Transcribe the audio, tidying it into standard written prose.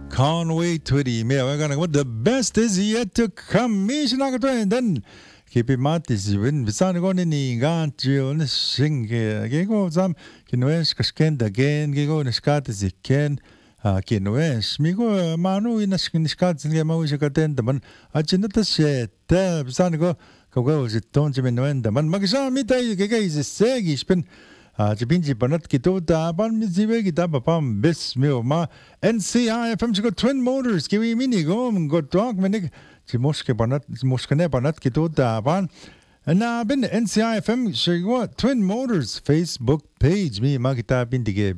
Conway Twitty. We're gonna what the best is yet to come. Then keep it matis win. Visan go ni ganti sing. Gego zam kinwes kasken again. Gego niskat ziken. Kinwes. Migo manu in a niskat zing mawishakaten. The man achinata shet. Visan go. Go is it don't you mean the man Magisha Mita is a segi spin. Jibinji Banat Kitota, Ban Miziwe Gitaba Pam, Bis Milma, NCIFM to go Twin Motors, give me mini go, good dog, Minik, Jimoske Banat, Moskane Banat Kitota, Ban. And now been NCIFM, she got Twin Motors Facebook page, me Magita Bindige.